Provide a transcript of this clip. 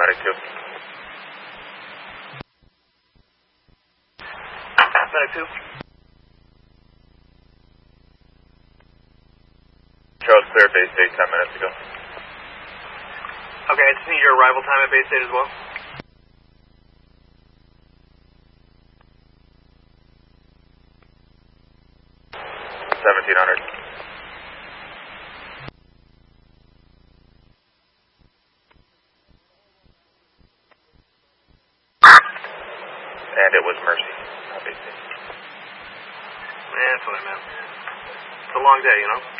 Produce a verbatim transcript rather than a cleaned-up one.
Medic two. Medic two. Charles clear Bay State ten minutes ago. Okay, I just need your arrival time at Bay State as well. seventeen hundred. And it was Mercy, not Bay State. Yeah, that's what I meant. It's a long day, you know?